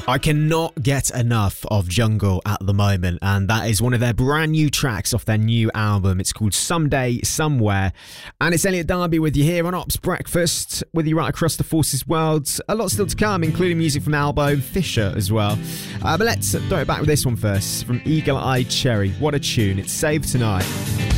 I cannot get enough of Jungle at the moment, and that is one of their brand new tracks off their new album. It's called Someday, Somewhere, and it's Elliot Darby with you here on Ops Breakfast, with you right across the Forces world. A lot still to come, including music from Albo and Fisher as well. But let's throw it back with this one first, from Eagle Eye Cherry. What a tune, it's Save Tonight.